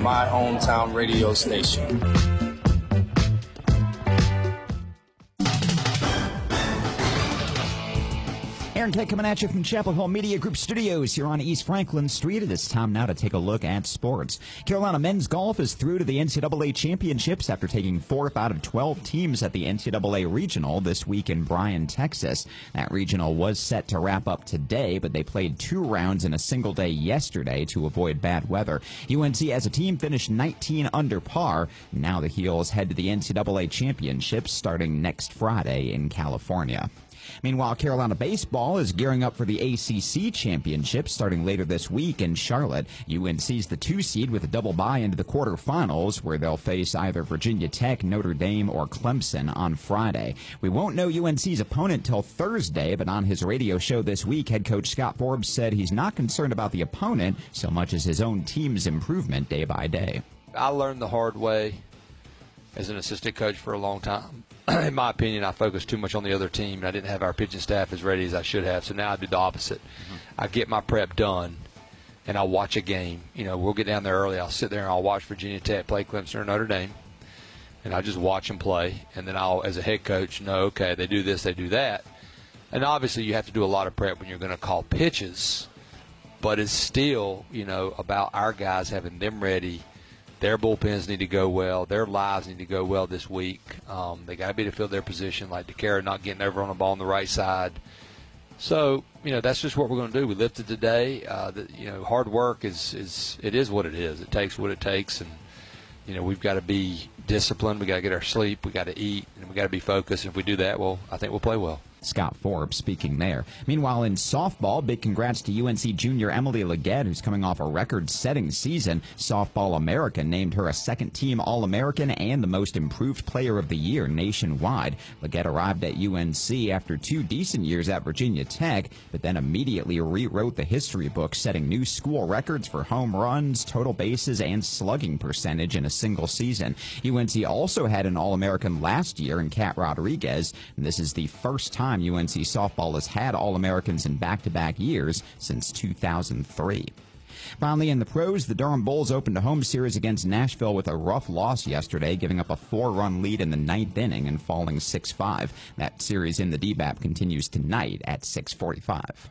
my hometown radio station. Aaron Keck coming at you from Chapel Hill Media Group Studios here on East Franklin Street. It is time now to take a look at sports. Carolina men's golf is through to the NCAA championships after taking 4th out of 12 teams at the NCAA Regional this week in Bryan, Texas. That regional was set to wrap up today, but they played 2 rounds in a single day yesterday to avoid bad weather. UNC as a team finished 19 under par. Now the Heels head to the NCAA championships starting next Friday in California. Meanwhile, Carolina baseball is gearing up for the ACC championship starting later this week in Charlotte. UNC's the 2 seed with a double bye into the quarterfinals, where they'll face either Virginia Tech, Notre Dame, or Clemson on Friday. We won't know UNC's opponent till Thursday, but on his radio show this week, head coach Scott Forbes said he's not concerned about the opponent so much as his own team's improvement day by day. I learned the hard way as an assistant coach for a long time. In my opinion, I focused too much on the other team, and I didn't have our pitching staff as ready as I should have. So now I do the opposite. I get my prep done, and I'll watch a game. You know, we'll get down there early. I'll sit there and I'll watch Virginia Tech play Clemson or Notre Dame, and I'll just watch them play. And then I'll, as a head coach, know, okay, they do this, they do that. And obviously you have to do a lot of prep when you're going to call pitches, but it's still, you know, about our guys having them ready. Their bullpens need to go well. Their lives need to go well this week. They got to be able to fill their position, like DeCara not getting over on the ball on the right side. So, you know, that's just what we're going to do. We lifted today. You know, hard work is what it is. It takes what it takes, and you know, we've got to be disciplined. We got to get our sleep. We got to eat, and we got to be focused. If we do that, well, I think we'll play well. Scott Forbes speaking there. Meanwhile, in softball, big congrats to UNC junior Emily Leggett, who's coming off a record-setting season. Softball America named her a second-team All-American and the most improved player of the year nationwide. Leggett arrived at UNC after 2 decent years at Virginia Tech, but then immediately rewrote the history book, setting new school records for home runs, total bases, and slugging percentage in a single season. UNC also had an All-American last year in Kat Rodriguez, and this is the first time UNC softball has had All-Americans in back-to-back years since 2003. Finally, in the pros, the Durham Bulls opened a home series against Nashville with a rough loss yesterday, giving up a 4-run lead in the 9th inning and falling 6-5. That series in the DBAP continues tonight at 6:45.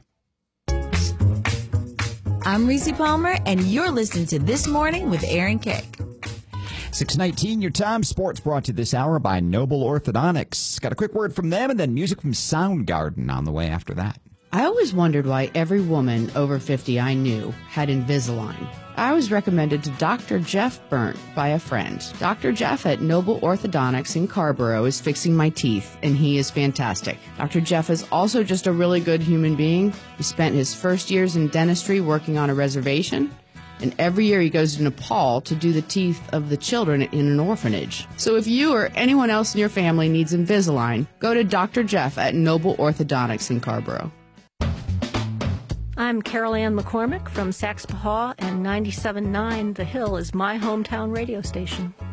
I'm Reese Palmer, and you're listening to This Morning with Aaron Keck. 6:19, your time. Sports brought to you this hour by Noble Orthodontics. Got a quick word from them and then music from Soundgarden on the way after that. I always wondered why every woman over 50 I knew had Invisalign. I was recommended to Dr. Jeff Burnt by a friend. Dr. Jeff at Noble Orthodontics in Carborough is fixing my teeth, and he is fantastic. Dr. Jeff is also just a really good human being. He spent his first years in dentistry working on a reservation, and every year he goes to Nepal to do the teeth of the children in an orphanage. So if you or anyone else in your family needs Invisalign, go to Dr. Jeff at Noble Orthodontics in Carborough. I'm Carol Ann McCormick from Saxapahaw, and 97.9 The Hill is my hometown radio station.